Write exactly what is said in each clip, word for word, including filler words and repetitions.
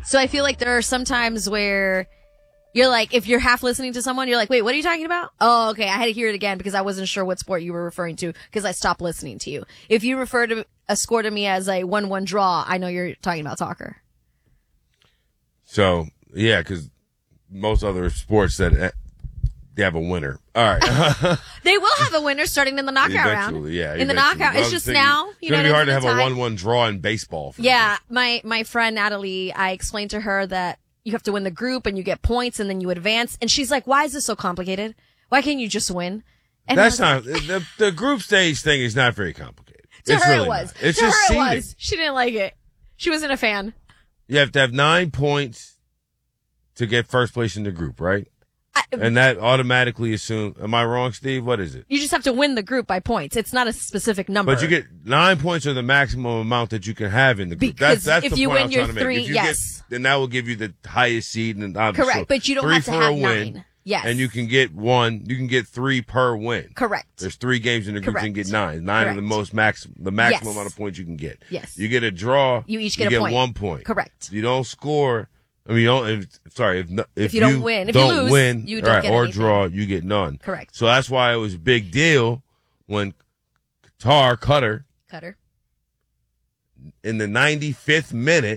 So I feel like there are some times where you're like, if you're half listening to someone, you're like, wait, what are you talking about? Oh, okay. I had to hear it again because I wasn't sure what sport you were referring to because I stopped listening to you. If you refer to a score to me as a one one draw, I know you're talking about soccer. So, yeah, because most other sports that they have a winner. All right. They will have a winner starting in the knockout eventually, round. Yeah, in the eventually. knockout. It's just now. It's you going know, to be hard to it's have a a one one draw in baseball. For yeah, my, my friend Natalie, I explained to her that you have to win the group and you get points and then you advance. And she's like, why is this so complicated? Why can't you just win? And That's like, not, the, the group stage thing is not very complicated. To it's her really it was. Not. It's to just her seeding. it was. She didn't like it. She wasn't a fan. You have to have nine points to get first place in the group, right? I, and that automatically assumes, am I wrong, Steve? What is it? You just have to win the group by points. It's not a specific number. But you get nine points are the maximum amount that you can have in the group. Because that's that's if the you point win I'm your trying to three, make. If you yes. Get, then that will give you the highest seed. And obviously, correct, but you don't three have to for have a win, nine. Yes. And you can get one, you can get three per win. Correct. There's three games in the group, Correct. you can get nine. Nine Correct. are the most max, the maximum Yes. amount of points you can get. Yes. You get a draw. You each get you a get point. one point. Correct. You don't score. I mean, you don't, if, sorry, if, if, If you don't win. If you don't lose, win, you don't right, get or anything. draw, you get none. Correct. So that's why it was a big deal when Qatar, Qatar, Cutter. in the ninety-fifth minute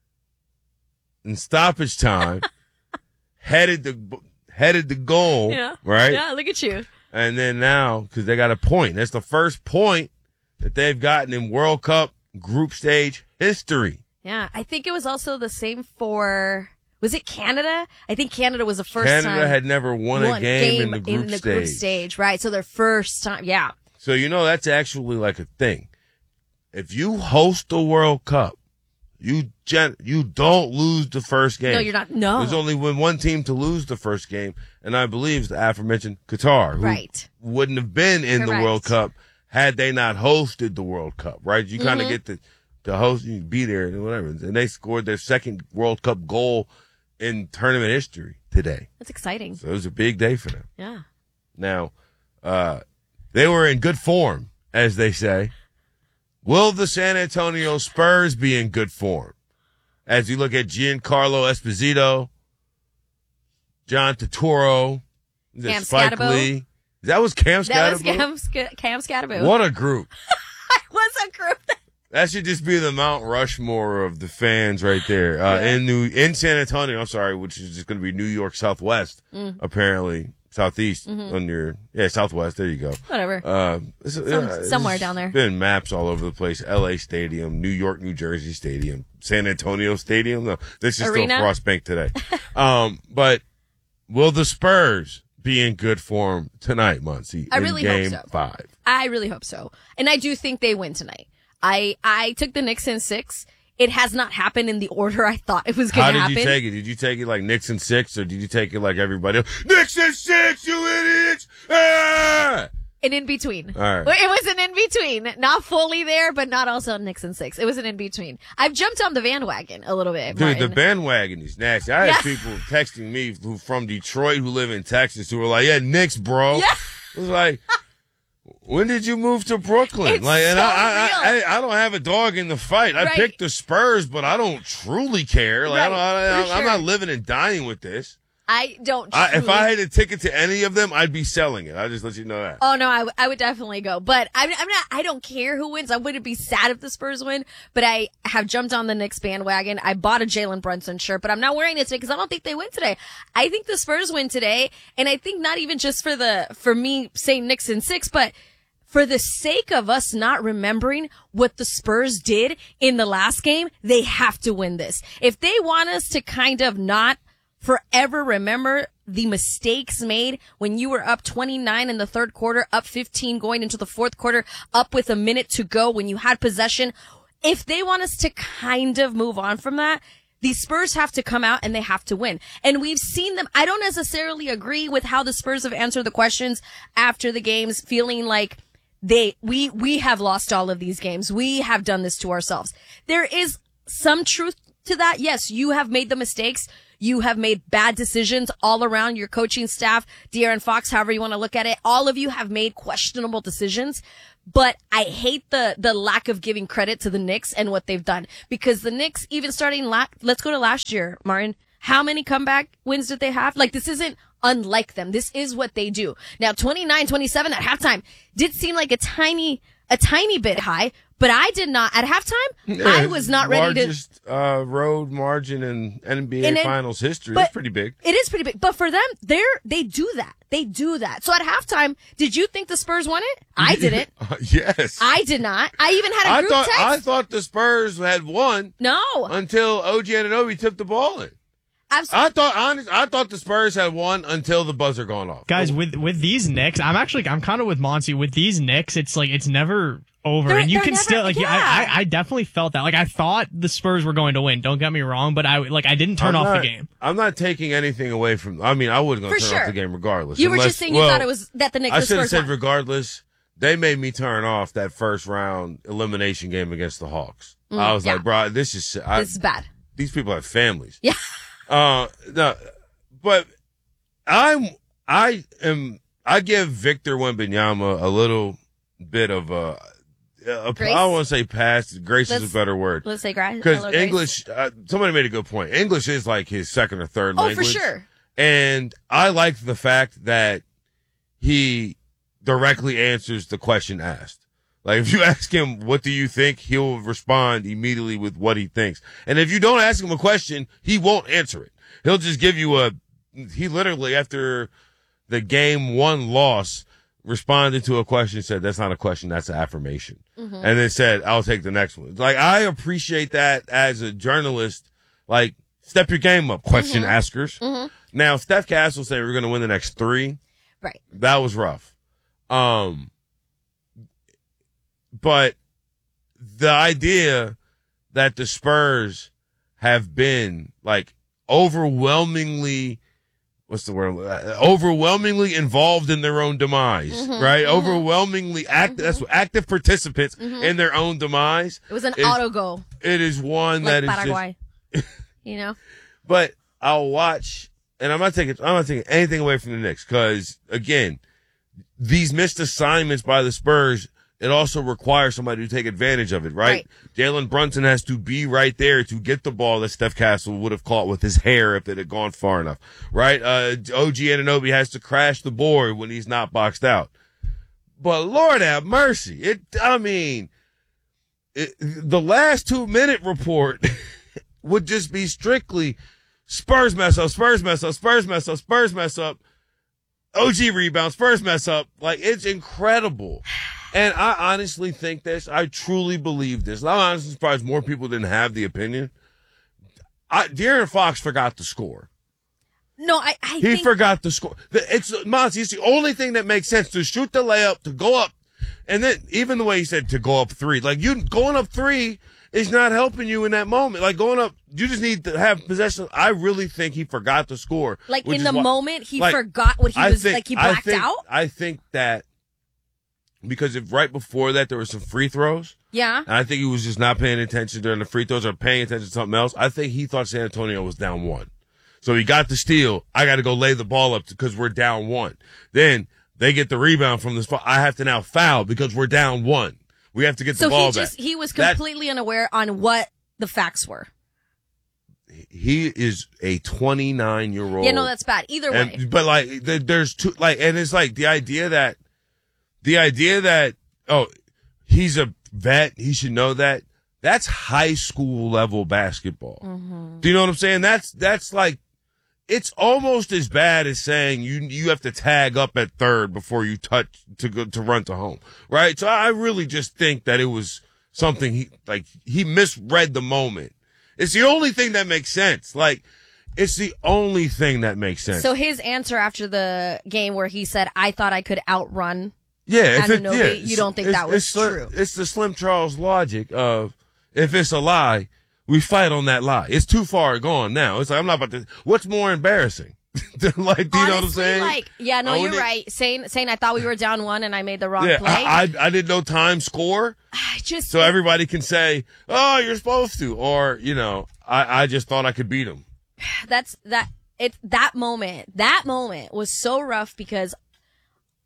in stoppage time, headed the headed the goal, Yeah. right? Yeah, look at you. And then now, because they got a point, that's the first point that they've gotten in World Cup group stage history. Yeah, I think it was also the same for, was it Canada? I think Canada was the first Canada time. had never won a one game, in the group in the stage. group stage, right? So their first time, yeah. So, you know, that's actually like a thing. If you host the World Cup, you gen- you don't lose the first game. No, you're not. No. There's only been one team to lose the first game, and I believe it's the aforementioned Qatar, who Right. wouldn't have been in the Correct. World Cup had they not hosted the World Cup, right? You kind of Mm-hmm. get to, to host, you be there and whatever. And they scored their second World Cup goal in tournament history today. That's exciting. So it was a big day for them. Yeah. Now, uh, they were in good form, as they say. Will the San Antonio Spurs be in good form? As you look at Giancarlo Esposito, John Turturro, is it Cam Spike Scatabo. Lee. That was Cam That was Scatabo? Cam, Sc- Cam Scatabo. What a group. was a group that That should just be the Mount Rushmore of the fans right there. Uh, Yeah. in New, in San Antonio, I'm sorry, which is just going to be New York Southwest, Mm. apparently. Southeast Mm-hmm. on your, yeah, Southwest. There you go. Whatever. Uh, it's- Some- uh, somewhere it's down there. Been maps all over the place. L A Stadium, New York, New Jersey Stadium, San Antonio Stadium. No, this is Arena? still Frostbank today. um, but will the Spurs be in good form tonight, Muncie? I in really hope game so. five. I really hope so. And I do think they win tonight. I, I took the Knicks in six. It has not happened in the order I thought it was going How to did happen. you take it? Did you take it like Knicks and six, or did you take it like everybody else? Knicks and six, you idiots! Ah! An in between. All right. It was an in between. Not fully there, but not also Knicks and six. It was an in between. I've jumped on the bandwagon a little bit. Dude, the Martin. bandwagon is nasty. I had Yeah. people texting me who from Detroit who live in Texas who were like, "Yeah, Knicks, bro." Yeah. It was like, when did you move to Brooklyn? It's like, and so I, I, real. I, I don't have a dog in the fight. I Right. picked the Spurs, but I don't truly care. Like, I don't, Right, I, for I, I'm sure. not living and dying with this. I don't. I, if truly- I had a ticket to any of them, I'd be selling it. I'll just let you know that. Oh no, I, w- I would definitely go. But I'm, I'm not, I don't care who wins. I wouldn't be sad if the Spurs win, but I have jumped on the Knicks bandwagon. I bought a Jalen Brunson shirt, but I'm not wearing it today because I don't think they win today. I think the Spurs win today. And I think not even just for the, for me saying Knicks in six, but for the sake of us not remembering what the Spurs did in the last game, they have to win this. If they want us to kind of not forever remember the mistakes made when you were up twenty-nine in the third quarter, up fifteen going into the fourth quarter, up with a minute to go when you had possession. If they want us to kind of move on from that, the Spurs have to come out and they have to win. And we've seen them. I don't necessarily agree with how the Spurs have answered the questions after the games, feeling like they, we, we have lost all of these games. We have done this to ourselves. There is some truth to that. Yes, you have made the mistakes. You have made bad decisions all around your coaching staff, De'Aaron Fox, however you want to look at it. All of you have made questionable decisions. But I hate the, the lack of giving credit to the Knicks and what they've done. Because the Knicks, even starting la- let's go to last year, Martin. How many comeback wins did they have? Like, this isn't unlike them. This is what they do. Now, twenty-nine twenty-seven at halftime did seem like a tiny, a tiny bit high, but I did not, at halftime, Yeah, I was not ready to. Largest uh, road margin in N B A And it- Finals history. but That's pretty big. It is pretty big. But for them, they're, they do that. They do that. So at halftime, did you think the Spurs won it? I didn't. Uh, yes. I did not. I even had a I group thought text. I thought the Spurs had won no. until O G Anunoby tipped the ball in. Absolutely. I thought honest, I thought the Spurs had won until the buzzer gone off. Guys, with with these Knicks, I'm actually I'm kind of with Monty. With these Knicks, it's like it's never over, They're- and you they're can never- still like yeah. I, I I definitely felt that. Like I thought the Spurs were going to win. Don't get me wrong, but I like I didn't turn I'm off not- the game. I'm not taking anything away from. I mean, I wasn't going For to turn sure. off the game regardless. You were unless- just saying you well, thought it was that the Knicks I the should have Spurs said won. regardless. They made me turn off that first round elimination game against the Hawks. Mm, I was yeah. like, bro, this is I, This is bad. these people have families. Yeah. Uh, no, but I'm, I am, I give Victor Wembanyama a little bit of a, a Grace? I don't want to say pass. Grace is Let's- a better word. Let's say grass. Because English, uh, somebody made a good point. English is like his second or third Oh, language. for sure. And I like the fact that he directly answers the question asked. Like, if you ask him, what do you think? He'll respond immediately with what he thinks. And if you don't ask him a question, he won't answer it. He'll just give you a, he literally, after the game one loss, responded to a question, said, that's not a question, that's an affirmation. Mm-hmm. And then said, I'll take the next one. Like, I appreciate that as a journalist. Like, step your game up, question Mm-hmm. askers. Mm-hmm. Now, Steph Castle said we're going to win the next three. Right. That was rough. Um, but the idea that the Spurs have been like overwhelmingly, what's the word? Uh, overwhelmingly involved in their own demise, Mhm, right? mhm. Overwhelmingly active. That's what, active participants Mhm. in their own demise. It was an is- auto goal, It is one like that is just, Paraguay. You know? but I'll watch, and I'm not taking, I'm not taking anything away from the Knicks, because again, these missed assignments by the Spurs, it also requires somebody to take advantage of it, right? Right. Jalen Brunson has to be right there to get the ball that Steph Castle would have caught with his hair if it had gone far enough, right? Uh, O G Anunoby has to crash the board when he's not boxed out. But Lord have mercy. It, I mean, it, the last two minute report would just be strictly Spurs mess up, Spurs mess up, Spurs mess up, Spurs mess up, O G rebound, Spurs mess up. Like, it's incredible. And I honestly think this. I truly believe this. I'm honestly surprised more people didn't have the opinion. I, De'Aaron Fox forgot to score. No, I, I He think forgot to score. The- It's, Monty, it's the only thing that makes sense to shoot the layup, to go up. And then even the way he said to go up three, like you going up three is not helping you in that moment. Like going up, you just need to have possession. I really think he forgot to score. like which in is the why- moment he like, forgot what he I was think- like he I blacked think- out. I think that because if right before that there were some free throws, Yeah. and I think he was just not paying attention during the free throws or paying attention to something else. I think he thought San Antonio was down one. So he got the steal. I got to go lay the ball up because we're down one. Then they get the rebound from this. I have to now foul because we're down one. We have to get So the ball he just back. he was That- completely unaware on what the facts were. He is a twenty-nine year old. Yeah, no, that's bad. Either way. And, but like, there- there's two, like, and it's like the idea that, the idea that, oh, he's a vet, he should know that. That's high school level basketball. Mm-hmm. Do you know what I'm saying? That's, that's like, it's almost as bad as saying you, you have to tag up at third before you touch to go, to run to home. Right? So I really just think that it was something he, like, he misread the moment. It's the only thing that makes sense. Like, it's the only thing that makes sense. So his answer after the game where he said, I thought I could outrun. Yeah, if it, Anunoby, yeah, you don't think it's- that was it's sli- true? It's the Slim Charles logic of if it's a lie, we fight on that lie. It's too far gone now. It's like I'm not about to. What's more embarrassing? like, do you Honestly, know what I'm saying? like, yeah, no, Own you're it. right. Saying, saying I thought we were down one and I made the wrong yeah, play. I, I I didn't know time score, I just, so everybody can say, "Oh, you're supposed to," or you know, I I just thought I could beat him. that's that, it, that moment, that moment was so rough because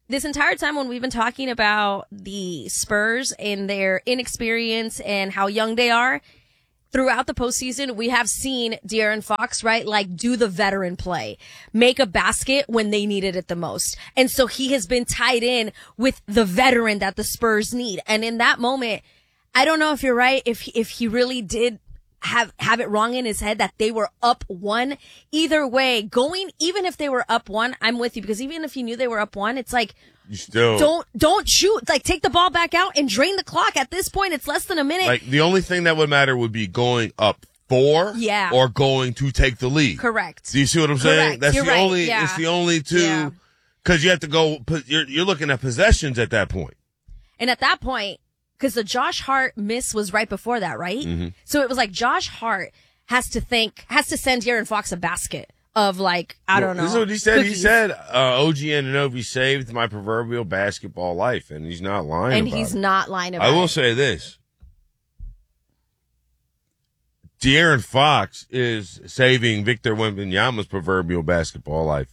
this entire time when we've been talking about the Spurs and their inexperience and how young they are, throughout the postseason, we have seen De'Aaron Fox, right, like do the veteran play, make a basket when they needed it the most. And so he has been tied in with the veteran that the Spurs need. And in that moment, I don't know if you're right, if, if he really did have, have it wrong in his head that they were up one. Either way, going, even if they were up one, I'm with you, because even if you knew they were up one, it's like, you still don't, don't shoot. Like, take the ball back out and drain the clock. At this point, it's less than a minute. Like, the only thing that would matter would be going up four Yeah. or going to take the lead. Correct. Do you see what I'm saying? Correct. That's You're the right. only, Yeah. it's the only two, Yeah. cause you have to go, you're, you're looking at possessions at that point. And at that point, because the Josh Hart miss was right before that, right? Mm-hmm. So it was like Josh Hart has to think, has to send De'Aaron Fox a basket of like, I don't know. This is what he said. cookies. He said, uh, O G Anunoby saved my proverbial basketball life, and he's not lying and about he's it. not lying about I will it. say this. De'Aaron Fox is saving Victor Wembanyama's proverbial basketball life.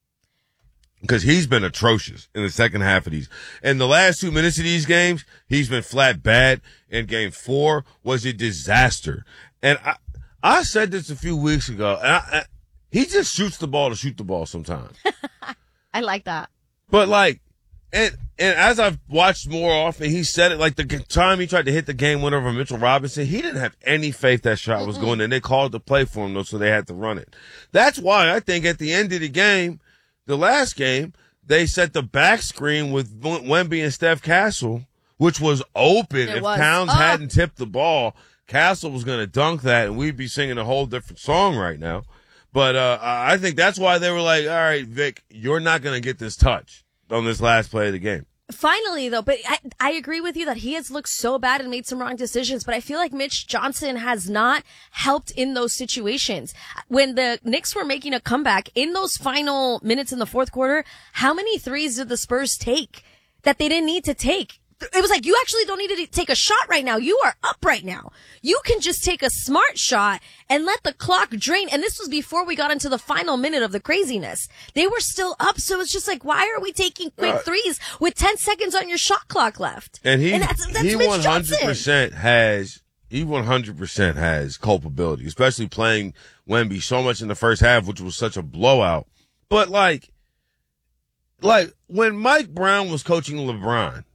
Because he's been atrocious in the second half of these. In the last two minutes of these games, he's been flat bad. In game four was a disaster. And I, I said this a few weeks ago, and I, I, he just shoots the ball to shoot the ball sometimes. I like that. But like, and and as I've watched more often, he said it like the time he tried to hit the game winner over Mitchell Robinson, he didn't have any faith that shot was going in. They called the play for him though, so they had to run it. That's why I think at the end of the game, the last game, they set the back screen with Wemby and Steph Castle, which was open. It if was. Towns Oh. hadn't tipped the ball, Castle was going to dunk that, and we'd be singing a whole different song right now. But uh I think that's why they were like, all right, Vic, you're not going to get this touch on this last play of the game. Finally, though, but I, I agree with you that he has looked so bad and made some wrong decisions, but I feel like Mitch Johnson has not helped in those situations. When the Knicks were making a comeback in those final minutes in the fourth quarter, how many threes did the Spurs take that they didn't need to take? It was like, you actually don't need to take a shot right now. You are up right now. You can just take a smart shot and let the clock drain. And this was before we got into the final minute of the craziness. They were still up. So it's just like, why are we taking quick Uh, threes with ten seconds on your shot clock left? And he, that's, that's he Mitch one hundred percent Johnson. has, he one hundred percent has culpability, especially playing Wemby so much in the first half, which was such a blowout. But like, like when Mike Brown was coaching LeBron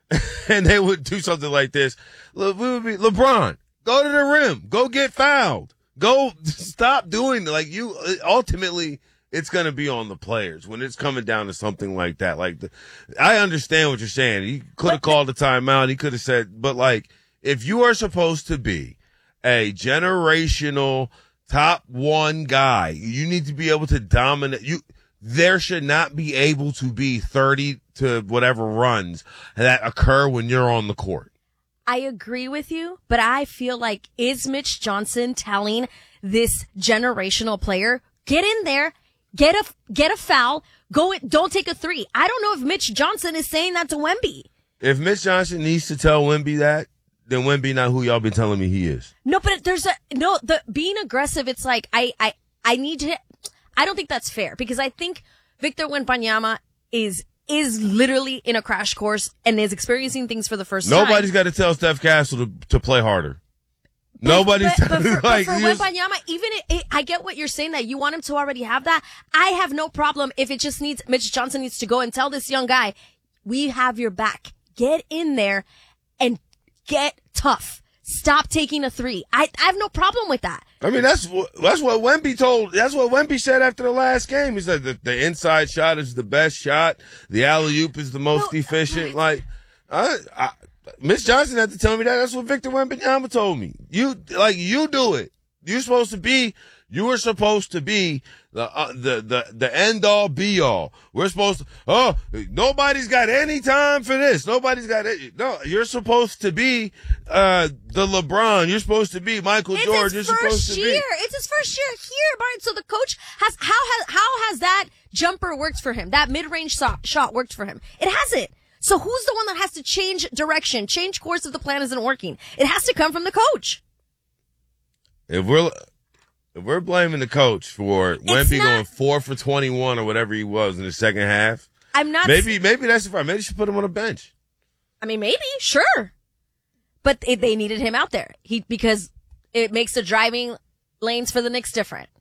and they would do something like this, Le- we would be, LeBron, go to the rim, go get fouled, go stop doing, like you, ultimately, it's going to be on the players when it's coming down to something like that. Like, the, I understand what you're saying. He could have called a timeout. He could have said, but like, if you are supposed to be a generational top one guy, you need to be able to dominate. You, there should not be able to be thirty to whatever runs that occur when you're on the court. I agree with you, but I feel like, is Mitch Johnson telling this generational player, get in there, get a, get a foul, go in, don't take a three. I don't know if Mitch Johnson is saying that to Wemby. If Mitch Johnson needs to tell Wemby that, then Wemby not who y'all been telling me he is. No, but there's a, no, the being aggressive, it's like, I, I, I need to, I don't think that's fair because I think Victor Wembanyama is, is literally in a crash course and is experiencing things for the first time. Nobody's got to tell Steph Castle to, to play harder. Nobody's but, but, telling for, like, but for you just- Wembanyama, even it, it, I get what you're saying that you want him to already have that. I have no problem if it just needs Mitch Johnson needs to go and tell this young guy, we have your back. Get in there and get tough. Stop taking a three. I, I have no problem with that. I mean, that's what, that's what Wemby told, that's what Wemby said after the last game. He said that the inside shot is the best shot. The alley-oop is the most No, efficient. Like, I, I, Mitch Johnson had to tell me that. That's what Victor Wembanyama told me. You, like, you do it. You're supposed to be, you were supposed to be the, uh, the, the, the end all be all. We're supposed to, oh, nobody's got any time for this. Nobody's got it. No, you're supposed to be, uh, the LeBron. You're supposed to be Michael It's George. his You're supposed first to year. be. It's his first year here, Brian. So the coach has, how has, how has that jumper worked for him? That mid-range shot, shot worked for him. It hasn't. So who's the one that has to change direction, change course if the plan isn't working? It has to come from the coach. If we're, if we're blaming the coach for Wemby not- going four for twenty-one or whatever he was in the second half, I'm not. Maybe maybe that's the problem. Maybe they should put him on a bench. I mean, maybe, sure. But it, they needed him out there. He because it makes the driving lanes for the Knicks different.